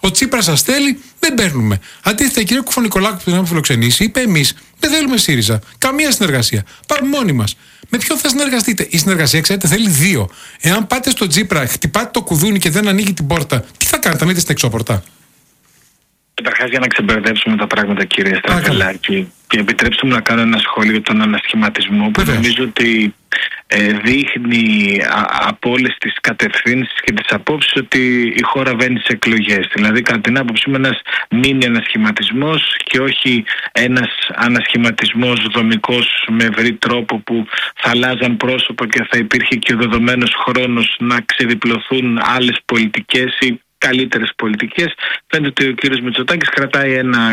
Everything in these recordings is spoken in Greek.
Ο Τσίπρας σας θέλει, δεν παίρνουμε. Αντίθετα, η κυρία Κουφωνικολάκου που θα φιλοξενήσει, είπε εμείς δεν θέλουμε ΣΥΡΙΖΑ. Καμία συνεργασία. Πάμε μόνοι μας. Με ποιον θα συνεργαστείτε? Η συνεργασία, ξέρετε, θέλει δύο. Εάν πάτε στο Τσίπρα, χτυπάτε το κουδούνι και δεν ανοίγει την πόρτα, τι θα κάνετε, ανοίγετε στην εξώπορτα? Καταρχάς, για να ξεμπερδέψουμε τα πράγματα, κύριε Στραγγελάκη, και επιτρέψτε μου να κάνω ένα σχόλιο για τον ανασχηματισμό που νομίζω ότι δείχνει από όλες τις κατευθύνσεις και τις απόψεις ότι η χώρα βαίνει σε εκλογές. Δηλαδή, κατά την άποψή μου, ένας μίνι ανασχηματισμός και όχι ένας ανασχηματισμός δομικός με ευρύ τρόπο που θα αλλάζαν πρόσωπα και θα υπήρχε και ο δεδομένος χρόνος να ξεδιπλωθούν άλλες πολιτικές ή καλύτερες πολιτικές. Φαίνεται ότι ο κύριος Μητσοτάκης κρατάει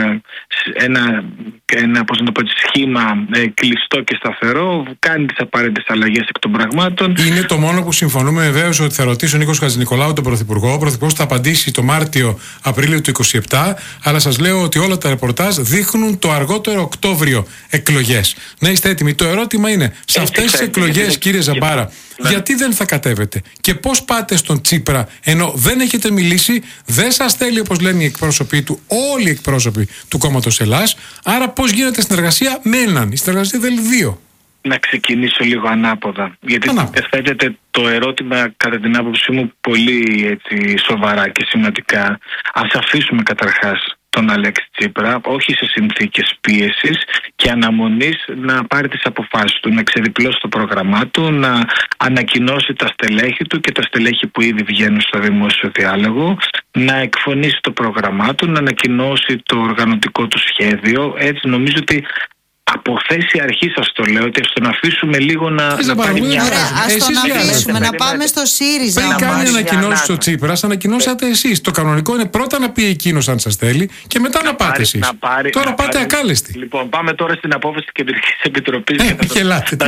ένα πώς να το πω, σχήμα κλειστό και σταθερό, κάνει τις απαραίτητες αλλαγές εκ των πραγμάτων. Είναι το μόνο που συμφωνούμε βεβαίως ότι θα ρωτήσει ο Νίκος Χατζηνικολάου τον Πρωθυπουργό. Ο Πρωθυπουργός θα απαντήσει το Μάρτιο-Απρίλιο του 2027, αλλά σας λέω ότι όλα τα ρεπορτάζ δείχνουν το αργότερο Οκτώβριο εκλογές. Να είστε έτοιμοι. Το ερώτημα είναι, σε αυτές τις εκλογές, κύριε Ζαμπάρα, γιατί δεν θα κατέβετε και πώς πάτε στον Τσίπρα ενώ δεν έχετε μιλήσει, δεν σας θέλει όπως λένε οι εκπρόσωποι του, όλοι οι εκπρόσωποι του κόμματος Ελλάς, άρα πώς γίνεται συνεργασία με έναν? Η συνεργασία θέλει δύο. Να ξεκινήσω λίγο ανάποδα, γιατί θέτεται το ερώτημα κατά την άποψή μου πολύ έτσι, σοβαρά και σημαντικά. Ας αφήσουμε καταρχάς τον Αλέξη Τσίπρα, όχι σε συνθήκες πίεσης και αναμονής, να πάρει τις αποφάσεις του, να ξεδιπλώσει το πρόγραμμά του, να ανακοινώσει τα στελέχη του και τα στελέχη που ήδη βγαίνουν στο δημόσιο διάλογο, να εκφωνήσει το πρόγραμμά του, να ανακοινώσει το οργανωτικό του σχέδιο. Έτσι νομίζω ότι από θέση αρχή σας το λέω, ότι ας τον αφήσουμε λίγο να πάρει μια... Ωραία, ας τον αφήσουμε, να πάμε στο ΣΥΡΙΖΑ. Πριν κάνει ανακοινώσεις ο Τσίπρας, ανακοινώσατε εσείς. Το κανονικό είναι πρώτα να πει εκείνος αν σας θέλει και μετά να πάτε εσείς. Τώρα πάτε ακάλεστοι. Λοιπόν, πάμε τώρα στην απόφαση της Κεντρικής Επιτροπής και θα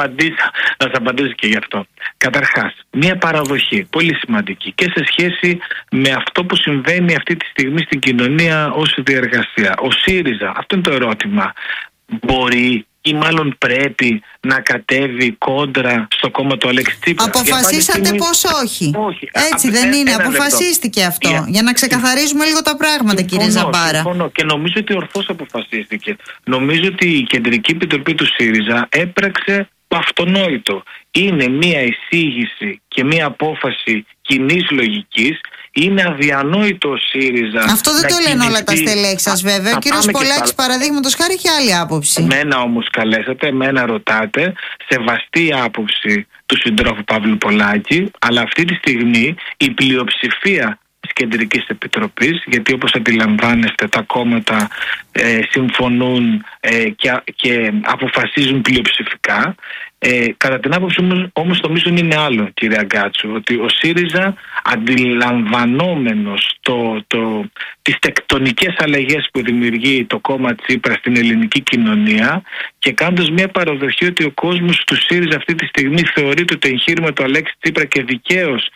σας απαντήσω και γι' αυτό. Καταρχάς, μια παραδοχή πολύ σημαντική και σε σχέση με αυτό που συμβαίνει αυτή τη στιγμή στην κοινωνία ως διεργασία. Ο ΣΥΡΙΖΑ, αυτό είναι το ερώτημα, μπορεί ή μάλλον πρέπει να κατέβει κόντρα στο κόμμα του Αλέξη Τσίπρα? Αποφασίσατε πως όχι. Έτσι δεν είναι? Αποφασίστηκε αυτό. Για να ξεκαθαρίζουμε λίγο τα πράγματα, κύριε Ζαμπάρα. Συμφωνώ και νομίζω ότι ορθώς αποφασίστηκε. Νομίζω ότι η Κεντρική Επιτροπή του ΣΥΡΙΖΑ έπραξε το αυτονόητο. Είναι μία εισήγηση και μία απόφαση κοινής λογικής. Είναι αδιανόητο ο ΣΥΡΙΖΑ. Αυτό δεν το λένε όλα τα στελέχη σας, βέβαια. Ο κύριος Πολάκης, παραδείγματος χάρη, έχει άλλη άποψη. Εμένα όμως καλέσατε, εμένα ρωτάτε. Σεβαστή άποψη του συντρόφου Παύλου Πολάκη, αλλά αυτή τη στιγμή η πλειοψηφία της Κεντρικής Επιτροπής, γιατί όπως αντιλαμβάνεστε τα κόμματα συμφωνούν και αποφασίζουν πλειοψηφικά. Κατά την άποψη μου όμως το μείζον είναι άλλο, κύριε Αγκάτσου, ότι ο ΣΥΡΙΖΑ, αντιλαμβανόμενος τις τεκτονικές αλλαγές που δημιουργεί το κόμμα Τσίπρα στην ελληνική κοινωνία και κάνοντας μια παραδοχή ότι ο κόσμος του ΣΥΡΙΖΑ αυτή τη στιγμή θεωρεί το εγχείρημα του Αλέξη Τσίπρα και δικαίως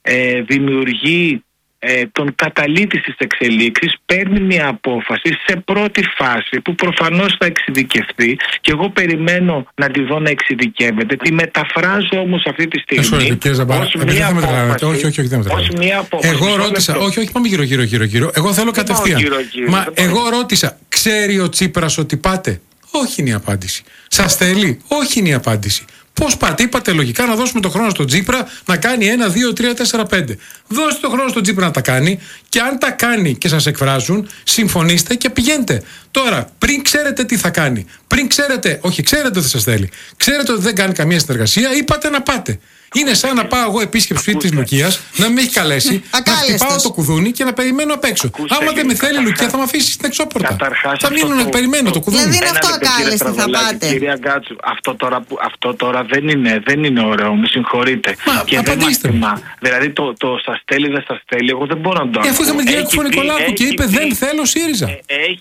δημιουργεί τον καταλήτη στις εξελίξεις, παίρνει μια απόφαση σε πρώτη φάση που προφανώς θα εξειδικευτεί και εγώ περιμένω να τη δω να εξειδικεύεται. Τη μεταφράζω όμως αυτή τη στιγμή ως μια απόφαση. Όχι, δεν με εγώ ρώτησα, όχι, πάμε γύρω. Εγώ θέλω κατευθείαν. Μα εγώ ρώτησα, ξέρει ο Τσίπρας ότι πάτε? Όχι είναι η απάντηση. Σας θέλει? Όχι είναι η απάντηση. Πώς πάτε? Είπατε λογικά να δώσουμε τον χρόνο στον Τσίπρα να κάνει 1, 2, 3, 4, 5. Δώστε τον χρόνο στον Τσίπρα να τα κάνει και αν τα κάνει και σας εκφράζουν, συμφωνήστε και πηγαίνετε. Τώρα, πριν ξέρετε τι θα κάνει, πριν ξέρετε, όχι ξέρετε ότι σας θέλει, ξέρετε ότι δεν κάνει καμία συνεργασία, είπατε να πάτε. Είναι σαν να πάω εγώ επίσκεψη της Λουκίας, να με έχει καλέσει, να χτυπάω το κουδούνι και να περιμένω απ' έξω. Άμα δεν με θέλει η Λουκία, θα με αφήσει στην εξώπορτα. Θα μείνω να περιμένω το κουδούνι. Δηλαδή είναι αυτό ακάλεστη, θα πάτε. Κυρία Γκάτσου, αυτό τώρα δεν είναι ωραίο, με συγχωρείτε. Και απαντήστε. Δηλαδή το σας θέλει, δεν σας θέλει, εγώ δεν μπορώ να το αφού είχαμε την κυρία Κουφωνικολάκου και είπε δεν θέλω ΣΥΡΙΖΑ.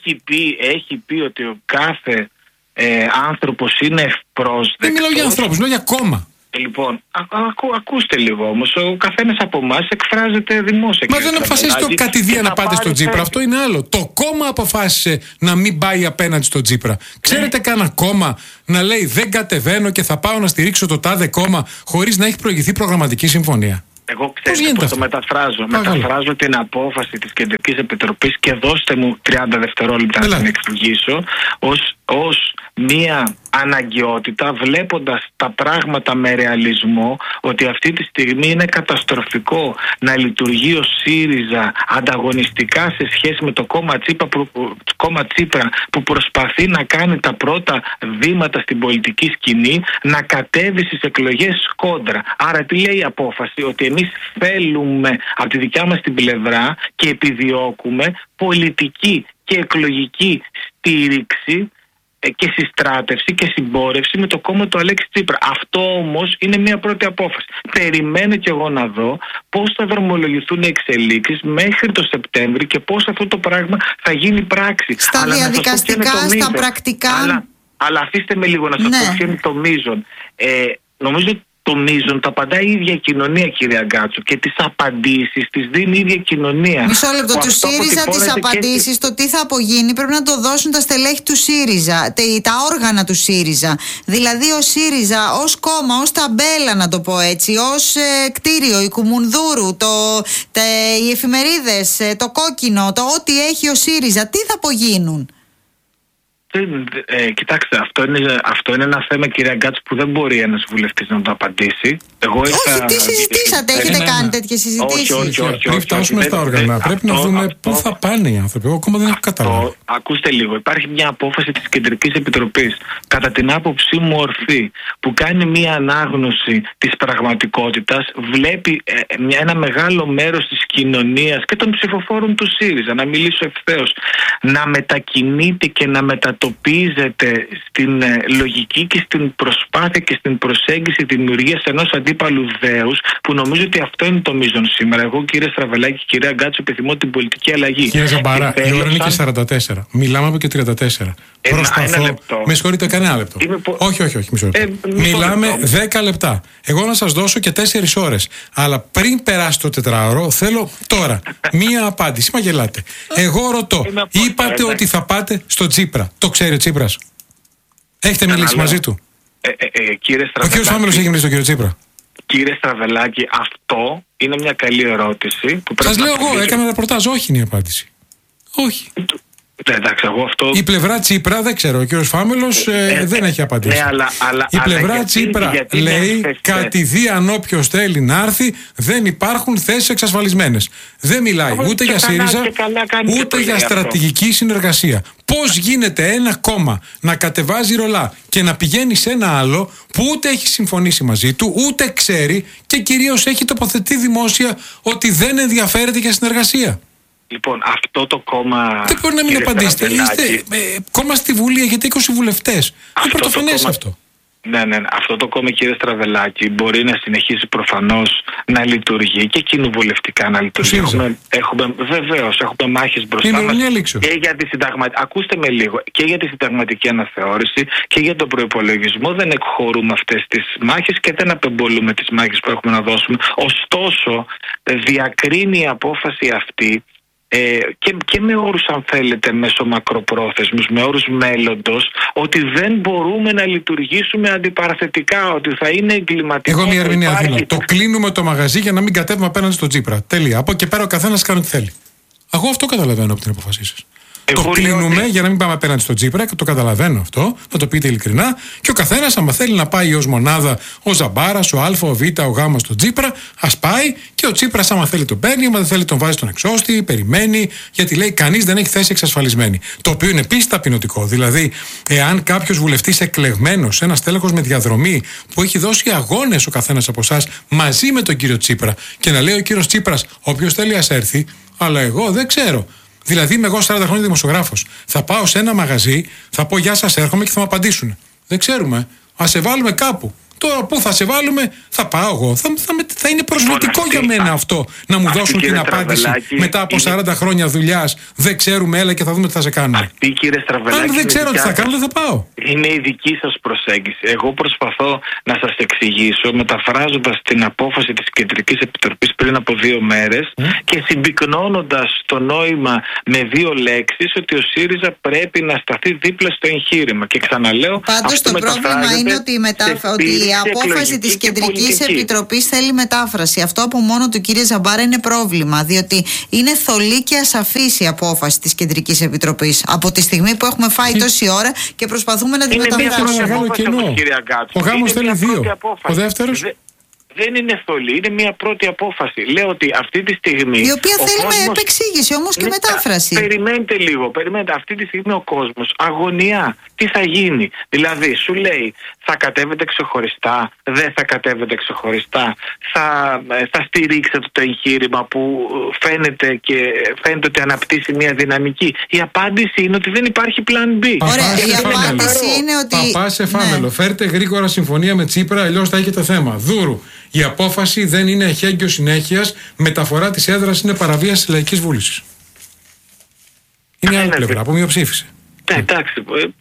Έχει πει ότι ο κάθε άνθρωπος είναι ευπρόσδεκτος. Δεν μιλάω για ανθρώπους, μιλάω για κόμμα. Λοιπόν, ακούστε λίγο όμως. Ο καθένας από εμάς εκφράζεται δημόσια. Μα δεν αποφασίστηκε το κατηδία να πάτε στον Τσίπρα. Αυτό είναι άλλο. Το κόμμα αποφάσισε να μην πάει απέναντι στον Τσίπρα. Ξέρετε κανένα κόμμα να λέει δεν κατεβαίνω και θα πάω να στηρίξω το τάδε κόμμα χωρίς να έχει προηγηθεί προγραμματική συμφωνία? Εγώ ξέρω πώς το μεταφράζω. Μεταφράζω την απόφαση της Κεντρικής Επιτροπής και δώστε μου 30 δευτερόλεπτα να την εξηγήσω ως μία αναγκαιότητα, βλέποντας τα πράγματα με ρεαλισμό, ότι αυτή τη στιγμή είναι καταστροφικό να λειτουργεί ο ΣΥΡΙΖΑ ανταγωνιστικά σε σχέση με το κόμμα Τσίπρα που προσπαθεί να κάνει τα πρώτα βήματα στην πολιτική σκηνή, να κατέβει στις εκλογές κόντρα. Άρα τι λέει η απόφαση? Ότι εμείς θέλουμε από τη δικιά μας την πλευρά και επιδιώκουμε πολιτική και εκλογική στήριξη και συστράτευση και συμπόρευση με το κόμμα του Αλέξη Τσίπρα. Αυτό όμως είναι μια πρώτη απόφαση. Περιμένω κι εγώ να δω πώς θα δρομολογηθούν οι εξελίξεις μέχρι το Σεπτέμβρη και πώς αυτό το πράγμα θα γίνει πράξη. Στα διαδικαστικά, στα πρακτικά. Αλλά αφήστε με λίγο να σας πω ποιο είναι το μείζον. Νομίζω το μείζον τα απαντάει η ίδια κοινωνία, κύριε Αγκάτσου, και τις απαντήσεις τις δίνει η ίδια κοινωνία. Μισό λεπτό. Του ΣΥΡΙΖΑ τις απαντήσεις, το τι θα απογίνει, πρέπει να το δώσουν τα στελέχη του ΣΥΡΙΖΑ, τα όργανα του ΣΥΡΙΖΑ. Δηλαδή ο ΣΥΡΙΖΑ ως κόμμα, ως ταμπέλα, να το πω έτσι, ως κτίριο, η Κουμουνδούρου, οι εφημερίδες, το κόκκινο, το ό,τι έχει ο ΣΥΡΙΖΑ, τι θα απογίνουν? Κοιτάξτε, αυτό είναι ένα θέμα, κύριε Αγκάτσου, που δεν μπορεί ένας βουλευτής να το απαντήσει. Όχι, τι συζητήσατε, έχετε κάνει τέτοιες συζητήσεις? Όχι. Πριν φτάσουμε στα όργανα, πρέπει να δούμε πού θα πάνε οι άνθρωποι. Εγώ ακόμα δεν έχω καταλάβει. Ακούστε λίγο, υπάρχει μια απόφαση της Κεντρικής Επιτροπής, κατά την άποψή μου ορθή, που κάνει μια ανάγνωση της πραγματικότητας, βλέπει ένα μεγάλο μέρος της κοινωνίας και των ψηφοφόρων του ΣΥΡΙΖΑ, να μιλήσω ευθέως, να μετακινείται και να μετατοπίζεται στην λογική και στην προσπάθεια και στην προσέγγιση δημιουργίας ενός αντίπαλου δέους, που νομίζω ότι αυτό είναι το μείζον σήμερα. Εγώ, κύριε Στραβελάκη και κύριε Αγκάτσου, επιθυμώ την πολιτική αλλαγή. Κύριε Ζαμπαρά, η ώρα είναι και 44. Μιλάμε από και 34. Προσπαθώ. Με συγχωρείτε, κανένα λεπτό. Όχι, μισό λεπτό. Μιλάμε 10 λεπτά. Εγώ να σας δώσω και 4 ώρες. Αλλά πριν περάσει το τετράωρο, θέλω τώρα μία απάντηση. Μα γελάτε. Εγώ ρωτώ, είπατε ότι θα πάτε στο Τσίπρα. Το ξέρει ο Τσίπρας? Έχετε μιλήσει μαζί του? Ο κύριος Φάμελος έχει μιλήσει στον κύριο Τσίπρα? Κύριε Στραβελάκη, αυτό είναι μια καλή ερώτηση. Σας λέω εγώ, έκανα ρεπορτάζ. Όχι είναι η απάντηση. Όχι. Εντάξει, εγώ αυτό... Η πλευρά Τσίπρα δεν ξέρω. Ο κύριος Φάμελος δεν έχει απαντήσει. Η πλευρά Τσίπρα λέει κατηδίαν όποιος θέλει να έρθει, δεν υπάρχουν θέσεις εξασφαλισμένες. Δεν μιλάει ούτε για ΣΥΡΙΖΑ ούτε για στρατηγική συνεργασία. Πώς γίνεται ένα κόμμα να κατεβάζει ρολά και να πηγαίνει σε ένα άλλο που ούτε έχει συμφωνήσει μαζί του, ούτε ξέρει και κυρίως έχει τοποθετεί δημόσια ότι δεν ενδιαφέρεται για συνεργασία? Λοιπόν, αυτό το κόμμα... Δεν μπορεί να μην απαντήσετε. Είστε κόμμα στη Βουλή, έχετε 20 βουλευτές. Είναι πρωτοφανές αυτό. Ναι. Αυτό το κόμμα, κύριε Στραβελάκη, μπορεί να συνεχίσει προφανώς να λειτουργεί και κοινοβουλευτικά να λειτουργεί. Βεβαίως, έχουμε μάχες μπροστά μας. Και για τη ακούστε με λίγο, και για τη συνταγματική αναθεώρηση και για τον προϋπολογισμό. Δεν εκχωρούμε αυτές τις μάχες και δεν απεμπολούμε τις μάχες που έχουμε να δώσουμε. Ωστόσο, διακρίνει η απόφαση αυτή και με όρους, αν θέλετε, μέσω μακροπρόθεσμους, με όρους μέλλοντος, ότι δεν μπορούμε να λειτουργήσουμε αντιπαραθετικά, ότι θα είναι εγκληματικό. Εγώ μια ερμηνεία δίνω. Το κλείνουμε το μαγαζί για να μην κατέβουμε απέναντι στον Τσίπρα. Τέλεια. Από εκεί πέρα ο καθένας κάνει ό,τι θέλει. Εγώ αυτό καταλαβαίνω από την αποφασή σας. Το κλείνουμε για να μην πάμε απέναντι στον Τσίπρα, και το καταλαβαίνω αυτό, να το πείτε ειλικρινά. Και ο καθένας, άμα θέλει να πάει ως μονάδα, ο Ζαμπάρας, ο Α, ο Β, ο Γ στον Τσίπρα, ας πάει. Και ο Τσίπρας, άμα θέλει, τον παίρνει, άμα δεν θέλει, τον βάζει στον εξώστη, περιμένει, γιατί λέει κανείς δεν έχει θέση εξασφαλισμένη. Το οποίο είναι επίσης ταπεινωτικό. Δηλαδή, εάν κάποιος βουλευτής εκλεγμένος, ένας τέλεχος με διαδρομή, που έχει δώσει αγώνες ο καθένας από εσάς μαζί με τον κύριο Τσίπρα, και να λέει ο κύριος Τσίπρας, όποιος θέλει ας έρθει, αλλά εγώ δεν ξέρω. Δηλαδή, είμαι εγώ 40 χρόνια δημοσιογράφος. Θα πάω σε ένα μαγαζί, θα πω γεια σας, έρχομαι και θα μου απαντήσουν. Δεν ξέρουμε. Ας σε βάλουμε κάπου. Τώρα πού θα σε βάλουμε, θα πάω εγώ. Θα είναι προσβλητικό για μένα αυτό να μου δώσουν την απάντηση μετά από 40 χρόνια δουλειάς. Δεν ξέρουμε, έλα και θα δούμε τι θα σε κάνουμε. Αν δεν ξέρω τι θα κάνω, δεν θα πάω. Είναι η δική σας προσέγγιση. Εγώ προσπαθώ να σας εξηγήσω, μεταφράζοντας την απόφαση της Κεντρικής Επιτροπής πριν από 2 μέρες και συμπυκνώνοντας το νόημα με 2 λέξεις, ότι ο ΣΥΡΙΖΑ πρέπει να σταθεί δίπλα στο εγχείρημα. Και ξαναλέω, πάντως το πρόβλημα είναι ότι η απόφαση της Κεντρικής Επιτροπής θέλει μετάφραση. Αυτό από μόνο του, κύριε Ζαμπάρα, είναι πρόβλημα. Διότι είναι θολή και ασαφής η απόφαση της Κεντρικής Επιτροπής. Από τη στιγμή που έχουμε φάει τόση ώρα και προσπαθούμε να τη μεταφράσουμε. Ο γάμος θέλει 2. Ο δεύτερος. Δεν είναι θολή, είναι μια πρώτη απόφαση. Λέω ότι αυτή τη στιγμή. Η οποία θέλει με επεξήγηση όμως και μετάφραση. Περιμένετε λίγο, περιμένετε. Αυτή τη στιγμή ο κόσμος αγωνιά. Τι θα γίνει? Δηλαδή, σου λέει, θα κατέβετε ξεχωριστά, δεν θα κατέβετε ξεχωριστά, θα στηρίξετε το εγχείρημα που φαίνεται ότι αναπτύσσει μια δυναμική. Η απάντηση είναι ότι δεν υπάρχει plan B. Ωραία, η απάντηση είναι ότι. Παπά σε φάμελο. Ναι. Φέρτε γρήγορα συμφωνία με Τσίπρα, αλλιώς θα έχετε θέμα. Δούρου. Η απόφαση δεν είναι εχέγγυο συνέχειας. Μεταφορά της έδρας είναι παραβίαση της λαϊκής βούλησης. Είναι η άλλη πλευρά που μειοψήφισε. Εντάξει.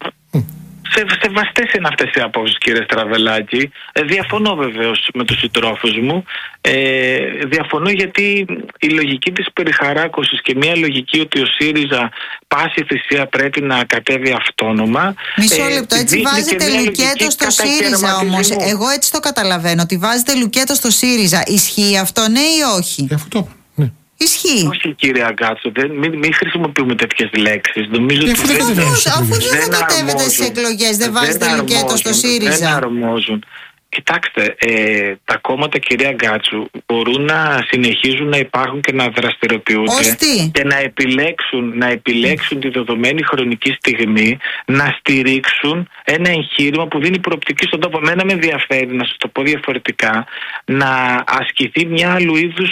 Σεβαστές είναι αυτές οι απόψεις, κύριε Στραβελάκη. Διαφωνώ βεβαίως με τους συντρόφους μου. Διαφωνώ γιατί η λογική της περιχαράκωσης και μια λογική ότι ο ΣΥΡΙΖΑ πάση θυσία πρέπει να κατέβει αυτόνομα. Μισό λεπτό, έτσι βάζετε λουκέτο στο ΣΥΡΙΖΑ όμως. Εγώ έτσι το καταλαβαίνω, ότι βάζετε λουκέτο στο ΣΥΡΙΖΑ. Ισχύει αυτό, ναι ή όχι? Αυτό το είπα. Ναι. Ισχύει. Όχι, κύριε Αγκάτσο, μην χρησιμοποιούμε τέτοιες λέξεις. Νομίζω ότι αφού δεν θα κατέβετε στις εκλογές, δεν βάζετε λουκέτο στο ΣΥΡΙΖΑ. Δεν αρμόζουν. Κοιτάξτε, τα κόμματα, κυρία Γκάτσου, μπορούν να συνεχίζουν να υπάρχουν και να δραστηριοποιούνται και να επιλέξουν τη δεδομένη χρονική στιγμή να στηρίξουν ένα εγχείρημα που δίνει προοπτική στον τόπο. Εμένα με ενδιαφέρει, να σας το πω διαφορετικά, να ασκηθεί μια άλλου είδους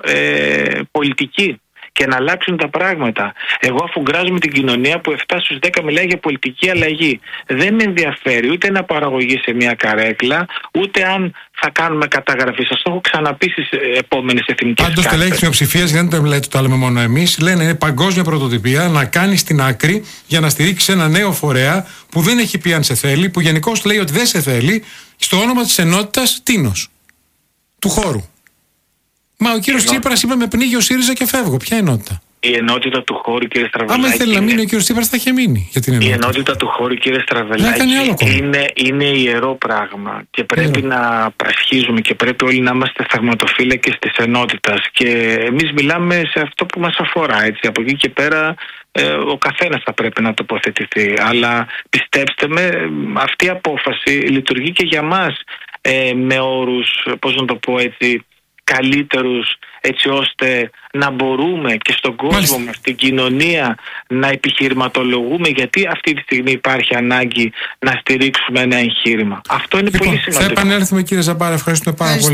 πολιτική και να αλλάξουν τα πράγματα. Εγώ αφουγκράζομαι την κοινωνία που 7 στους 10 μιλάει για πολιτική αλλαγή. Δεν με ενδιαφέρει ούτε να παραγωγεί σε μια καρέκλα, ούτε αν θα κάνουμε καταγραφή. Σας το έχω ξαναπεί στις επόμενες εθνικές κάρτες. Πάντως τελέχη μειοψηφίας, δεν το λέτε, το λέμε μόνο εμείς, λένε είναι παγκόσμια πρωτοτυπία να κάνει στην άκρη για να στηρίξει ένα νέο φορέα που δεν έχει πει αν σε θέλει, που γενικώς λέει ότι δεν σε θέλει, στο όνομα της ενότητας τίνος του χώρου. Μα ο κύριος Τσίπρας είπε με πνίγει ο ΣΥΡΙΖΑ και φεύγω. Ποια ενότητα? Η ενότητα του χώρου, κύριε Στραβελάκη. Άμα θέλει να μείνει ο κύριος Τσίπρας, θα είχε μείνει για την ενότητα. Η ενότητα του χώρου, κύριε Στραβελάκη, είναι ιερό πράγμα και πρέπει να πρασχίζουμε και πρέπει όλοι να είμαστε θαυματοφύλακες της ενότητας. Και εμείς μιλάμε σε αυτό που μας αφορά. Έτσι. Από εκεί και πέρα ο καθένας θα πρέπει να τοποθετηθεί. Αλλά πιστέψτε με, αυτή η απόφαση λειτουργεί και για μας με όρους, πώς να το πω έτσι, καλύτερους, έτσι ώστε να μπορούμε και στον κόσμο μας, στην κοινωνία, να επιχειρηματολογούμε γιατί αυτή τη στιγμή υπάρχει ανάγκη να στηρίξουμε ένα εγχείρημα. Αυτό είναι πολύ σημαντικό. Θα επανέλθουμε, κύριε Ζαμπάρα, ευχαριστούμε πάρα πολύ.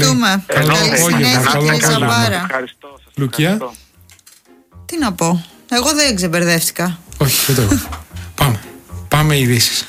Ευχαριστώ. Λουκία. Τι να πω, εγώ δεν ξεμπερδεύτηκα. Όχι, δεν το έχω. Πάμε ειδήσεις.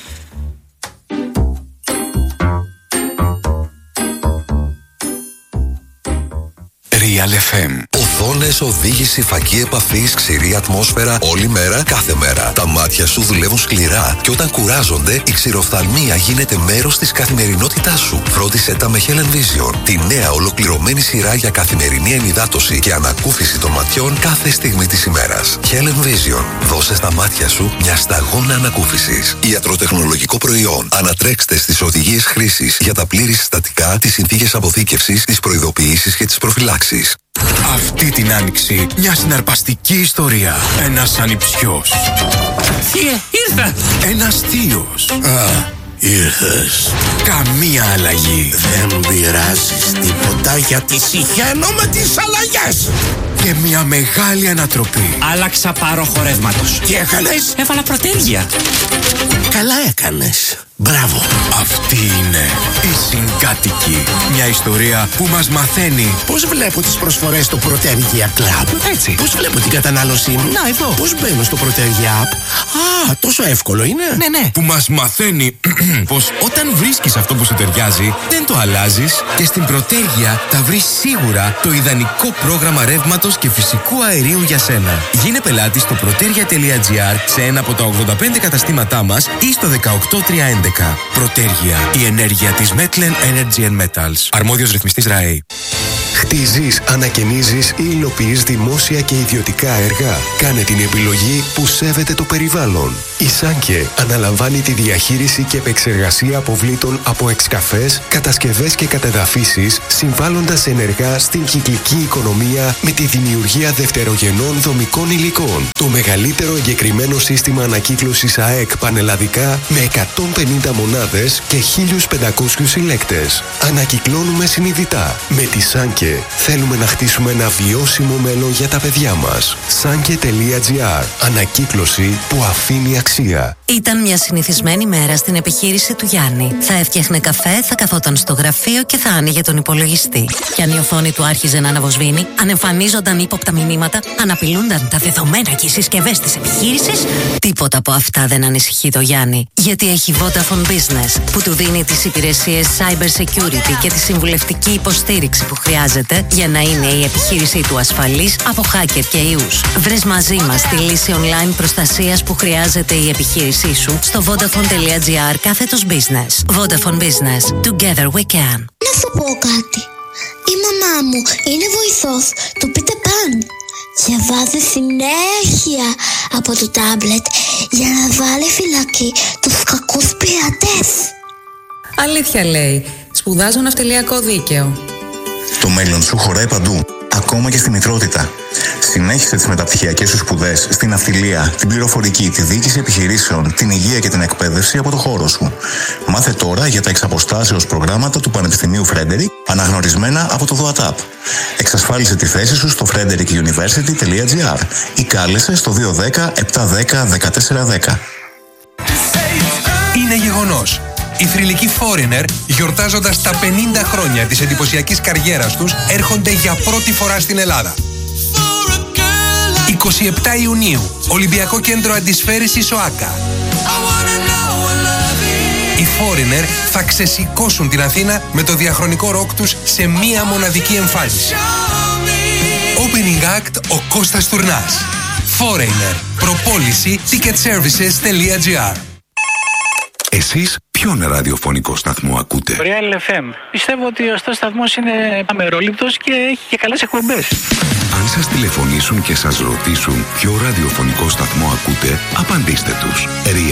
Real FM. Οθόνες, οδήγηση, φακή επαφής, ξηρή ατμόσφαιρα, όλη μέρα, κάθε μέρα. Τα μάτια σου δουλεύουν σκληρά και όταν κουράζονται, η ξηροφθαλμία γίνεται μέρος της καθημερινότητάς σου. Φρόντισε τα με Helen Vision, τη νέα ολοκληρωμένη σειρά για καθημερινή ενυδάτωση και ανακούφιση των ματιών κάθε στιγμή της ημέρας. Helen Vision. Δώσε στα μάτια σου μια σταγόνα ανακούφισης. Ιατροτεχνολογικό προϊόν. Ανατρέξτε στις οδηγίες χρήσης για τα πλήρη συστατικά, τις συνθήκες αποθήκευσης, τις προειδοποιήσεις και τις προφυλάξεις. Αυτή την άνοιξη μια συναρπαστική ιστορία. Ένας ανιψιός. Ήρθα. Ένας θείος. Ήρθες. Καμία αλλαγή. Δεν πειράζεις τίποτα γιατί συχαίνω με τις αλλαγές. Και μια μεγάλη ανατροπή. Άλλαξα πάροχο ρεύματος. Τι έκανες? Έβαλα πρωτέλγια. Καλά έκανες. Μπράβο. Αυτή είναι η Συγκάτοικη. Μια ιστορία που μας μαθαίνει πώς βλέπω τις προσφορές στο Πρωτέργεια Club. Έτσι. Πώς βλέπω την κατανάλωσή μου. Να, εδώ. Πώς μπαίνω στο Πρωτέργεια App. Τόσο εύκολο είναι. Ναι. Που μας μαθαίνει πως όταν βρίσκεις αυτό που σου ταιριάζει, δεν το αλλάζεις και στην Πρωτέργεια θα βρεις σίγουρα το ιδανικό πρόγραμμα ρεύματος και φυσικού αερίου για σένα. Γίνε πελάτη στο protergia.gr σε ένα από τα 85 καταστήματά μας ή στο 18311. Πρωτέργεια. Η ενέργεια της Metlen Energy and Metals. Αρμόδιος ρυθμιστής ΡΑΕ. Χτίζεις, ανακαινίζεις ή υλοποιείς δημόσια και ιδιωτικά έργα. Κάνε την επιλογή που σέβεται το περιβάλλον. Η Σάνκε αναλαμβάνει τη διαχείριση και επεξεργασία αποβλήτων από εξκαφές, κατασκευές και κατεδαφίσεις, συμβάλλοντας ενεργά στην κυκλική οικονομία με τη δημιουργία δευτερογενών δομικών υλικών. Το μεγαλύτερο εγκεκριμένο σύστημα ανακύκλωσης ΑΕΚ πανελλαδικά με 150 μονάδες και 1.500 συλλέκτες. Ανακυκλώνουμε συνειδητά. Με τη Σάνκε θέλουμε να χτίσουμε ένα βιώσιμο μέλλον για τα παιδιά μας. Sanke.gr. Ανακύκλωση που αφήνει αξία. Ήταν μια συνηθισμένη μέρα στην επιχείρηση του Γιάννη. Θα έφτιαχνε καφέ, θα καθόταν στο γραφείο και θα άνοιγε τον υπολογιστή. Κι αν η οθόνη του άρχιζε να αναβοσβήνει, αν εμφανίζονταν ύποπτα μηνύματα, αν απειλούνταν τα δεδομένα και οι συσκευές της επιχείρησης, τίποτα από αυτά δεν ανησυχεί το Γιάννη. Γιατί έχει Vodafone Business που του δίνει τις υπηρεσίες cyber security και τη συμβουλευτική υποστήριξη που χρειάζεται για να είναι η επιχείρησή του ασφαλής από hacker και ιούς. Βρες μαζί μας τη λύση online προστασίας που χρειάζεται η επιχείρησή σου στο vodafone.gr/business. Vodafone Business. Together we can. Να σου πω κάτι. Η μαμά μου είναι βοηθός του Peter Pan και βάζει συνέχεια από το τάμπλετ για να βάλει φυλακή τους κακούς πειρατές. Αλήθεια λέει. Σπουδάζω ναυτιλιακό δίκαιο. Το μέλλον σου χωράει παντού, ακόμα και στη μητρότητα. Συνέχισε τις μεταπτυχιακές σου σπουδές στην ναυτιλία, την πληροφορική, τη διοίκηση επιχειρήσεων, την υγεία και την εκπαίδευση από το χώρο σου. Μάθε τώρα για τα εξαποστάσεως προγράμματα του Πανεπιστημίου Frederick, αναγνωρισμένα από το ΔΟΑΤΑΠ. Εξασφάλισε τη θέση σου στο frederickuniversity.gr ή κάλεσε στο 210-710-1410. Είναι γεγονός. Οι θρυλικοί Foreigner, γιορτάζοντας τα 50 χρόνια της εντυπωσιακής καριέρας τους, έρχονται για πρώτη φορά στην Ελλάδα. 27 Ιουνίου, Ολυμπιακό Κέντρο Αντισφαίρησης ΟΑΚΑ. Οι Foreigner θα ξεσηκώσουν την Αθήνα με το διαχρονικό ροκ τους σε μία μοναδική εμφάνιση. Opening act ο Κώστας Τουρνάς. Foreigner. Προπόληση ticketservices.gr. Εσείς ποιον ραδιοφωνικό σταθμό ακούτε? Real FM. Πιστεύω ότι αυτός ο σταθμός είναι αμερόληπτος και έχει και καλές εκπομπές. Αν σας τηλεφωνήσουν και σας ρωτήσουν ποιο ραδιοφωνικό σταθμό ακούτε, απαντήστε τους.